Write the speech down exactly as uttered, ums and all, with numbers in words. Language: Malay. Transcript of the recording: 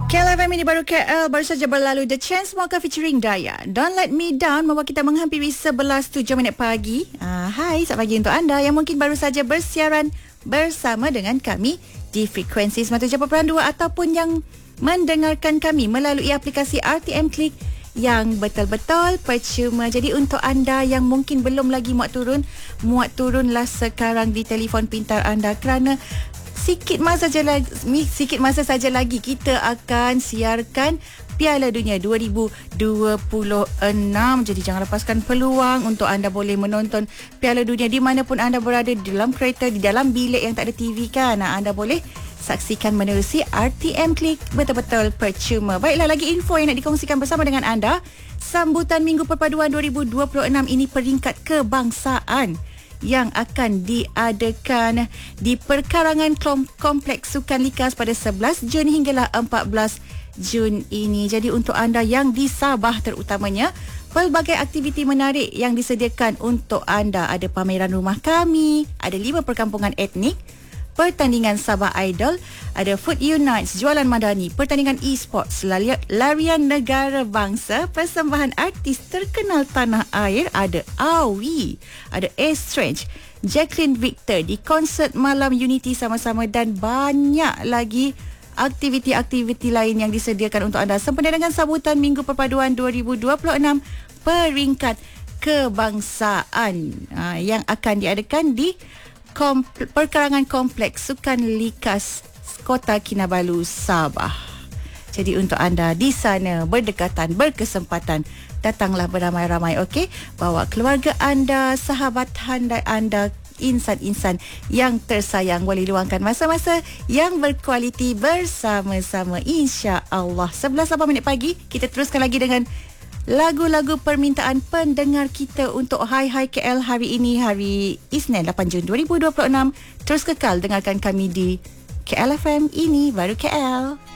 K L F M ini baru K L, baru saja berlalu The Chainsmokers featuring Daya. Don't Let Me Down membawa kita menghampiri sebelas tujuh minit pagi. Uh, hai, selamat pagi untuk anda yang mungkin baru saja bersiaran bersama dengan kami di frekuensi sembilan puluh tujuh perpuluhan dua ataupun yang mendengarkan kami melalui aplikasi R T M Klik yang betul-betul percuma. Jadi untuk anda yang mungkin belum lagi muat turun, muat turunlah sekarang di telefon pintar anda kerana Sikit masa saja lagi, sikit masa saja lagi kita akan siarkan Piala Dunia dua ribu dua puluh enam. Jadi jangan lepaskan peluang untuk anda boleh menonton Piala Dunia di mana pun anda berada, di dalam kereta, di dalam bilik yang tak ada T V kan. Nah, anda boleh saksikan menerusi R T M Klik, betul-betul percuma. Baiklah, lagi info yang nak dikongsikan bersama dengan anda. Sambutan Minggu Perpaduan dua ribu dua puluh enam ini peringkat kebangsaan yang akan diadakan di perkarangan Kompleks Sukan Likas pada sebelas Jun hinggalah empat belas Jun ini. Jadi untuk anda yang di Sabah terutamanya, pelbagai aktiviti menarik yang disediakan untuk anda. Ada pameran rumah kami, ada lima perkampungan etnik, pertandingan Sabah Idol, ada Food Unites, jualan madani, pertandingan e-sports, larian negara bangsa, persembahan artis terkenal tanah air, ada Awi, ada Estrange, Jacqueline Victor di konsert malam Unity sama-sama dan banyak lagi aktiviti-aktiviti lain yang disediakan untuk anda sempena dengan sambutan Minggu Perpaduan dua ribu dua puluh enam peringkat kebangsaan ha, yang akan diadakan di Komple- perkarangan Kompleks Sukan Likas Kota Kinabalu, Sabah. Jadi untuk anda di sana berdekatan, berkesempatan, datanglah beramai-ramai, okey? Bawa keluarga anda, sahabat handai anda, insan-insan yang tersayang, boleh luangkan masa-masa yang berkualiti bersama-sama, insya-Allah. sebelas lapan minit pagi, kita teruskan lagi dengan lagu-lagu permintaan pendengar kita untuk Hai Hai K L hari ini, hari Isnin lapan Jun dua ribu dua puluh enam. Terus kekal dengarkan kami di K L F M, ini baru K L.